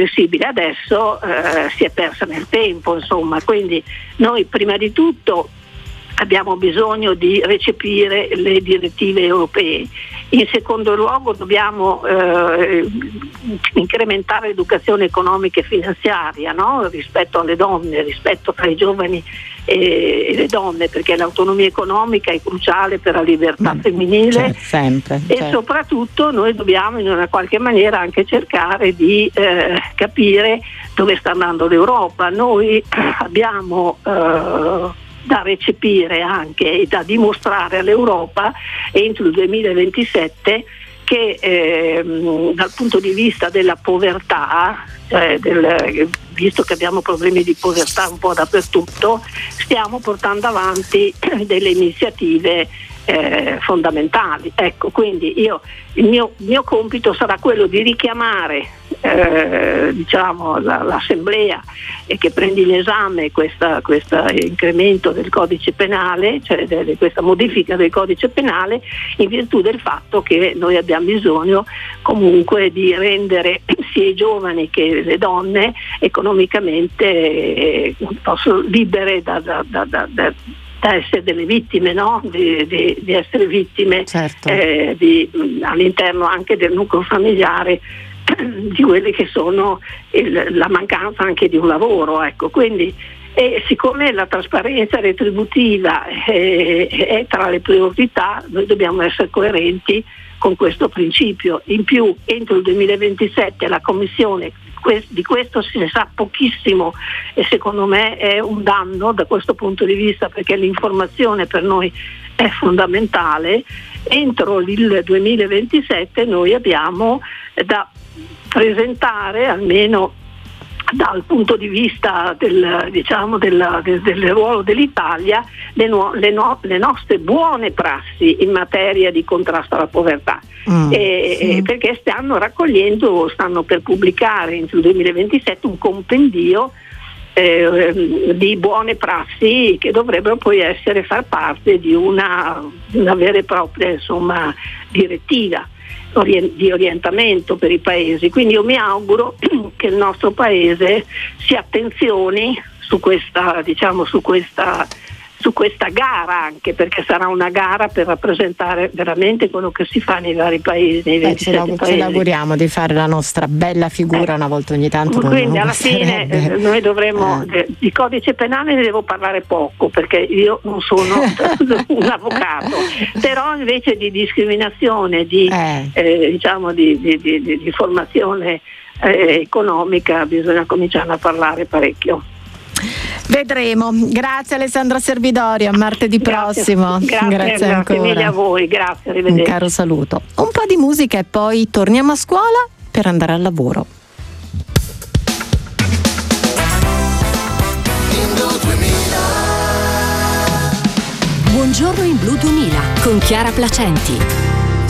irreversibile. Adesso si è persa nel tempo, insomma, quindi noi prima di tutto abbiamo bisogno di recepire le direttive europee. In secondo luogo dobbiamo incrementare l'educazione economica e finanziaria, no? Rispetto alle donne, rispetto tra i giovani e le donne, perché l'autonomia economica è cruciale per la libertà femminile, sempre, e soprattutto noi dobbiamo in una qualche maniera anche cercare di capire dove sta andando l'Europa. Noi abbiamo da recepire anche e da dimostrare all'Europa entro il 2027 che dal punto di vista della povertà, visto che abbiamo problemi di povertà un po' dappertutto, stiamo portando avanti delle iniziative fondamentali. Ecco, quindi il mio compito sarà quello di richiamare l'Assemblea e che prendi in esame questo incremento del codice penale, cioè questa modifica del codice penale, in virtù del fatto che noi abbiamo bisogno comunque di rendere sia i giovani che le donne economicamente libere da essere delle vittime, no? di essere vittime, certo. All'interno anche del nucleo familiare, di quelle che sono la mancanza anche di un lavoro, ecco. Quindi siccome la trasparenza retributiva è tra le priorità, noi dobbiamo essere coerenti con questo principio. In più, entro il 2027 la Commissione, di questo si ne sa pochissimo e secondo me è un danno da questo punto di vista, perché l'informazione per noi è fondamentale. Entro il 2027 noi abbiamo da presentare, almeno dal punto di vista del ruolo dell'Italia, le nostre buone prassi in materia di contrasto alla povertà, perché stanno per pubblicare entro il 2027 un compendio di buone prassi che dovrebbero poi far parte di una vera e propria, insomma, direttiva di orientamento per i paesi. Quindi io mi auguro che il nostro paese si attenzioni su questa gara, anche perché sarà una gara per rappresentare veramente quello che si fa nei vari paesi, nei 27 paesi. Ci auguriamo di fare la nostra bella figura una volta ogni tanto. Quindi alla fine noi dovremmo di codice penale ne devo parlare poco, perché io non sono un avvocato, però invece di discriminazione, di formazione economica bisogna cominciare a parlare parecchio. Vedremo. Grazie Alessandra Servidori, a martedì prossimo. Grazie ancora. Mille a voi, grazie, arrivederci. Un caro saluto. Un po' di musica e poi torniamo a scuola per andare al lavoro. Buongiorno in Blu 2000 con Chiara Placenti.